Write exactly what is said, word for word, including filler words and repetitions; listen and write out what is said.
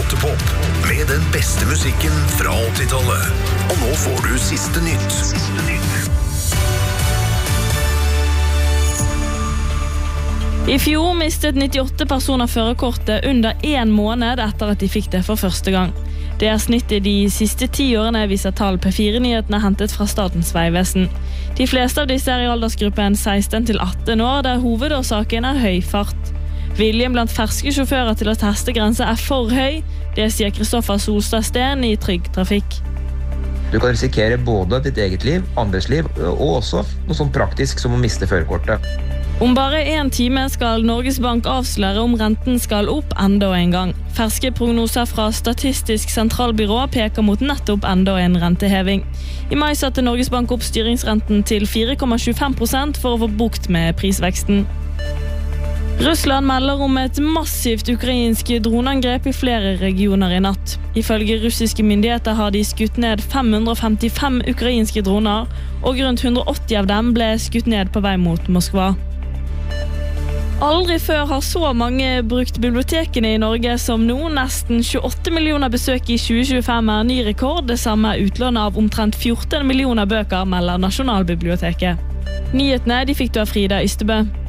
åtte pop med den beste musikken fra åttitallet. Og nå får du siste nytt. Siste nytt. I fjor mistet nittiåtte personer førerkortet under en måned etter at de fikk det for første gang. Det er snittet de siste ti årene, viser tall P fire-nyhetene hentet fra Statens Vegvesen. De fleste av disse er i aldersgruppen seksten til atten år, der hovedårsaken er høy fart. Viljen blant ferske sjåfører til å teste grenser er for høy, det sier Kristoffer Solstad Steen i Trygg Trafikk. Du kan risikere både ditt eget liv, andres liv, og også noe sånn praktisk som å miste førerkortet. Om bare en time skal Norges Bank avsløre om renten skal opp enda en gang. Ferske prognoser fra Statistisk sentralbyrå peker mot nettopp enda en renteheving. I mai satte Norges Bank opp styringsrenten til fire komma tjuefem prosent for å få bukt med prisveksten. Russland melder om et massivt ukrainsk droneangrep i flere regioner i natt. Ifølge russiske myndigheter har de skutt ned fem hundre femtifem ukrainske droner, og rundt hundre åtti av dem ble skutt ned på vei mot Moskva. Aldri før har så mange brukt bibliotekene i Norge som nå. Nesten tjueåtte millioner besøk i tjue tjuefem er ny rekord. Det samme er utlån av omtrent fjorten millioner bøker, melder Nasjonalbiblioteket. Nyhetene de fikk du av Frida Ystebø.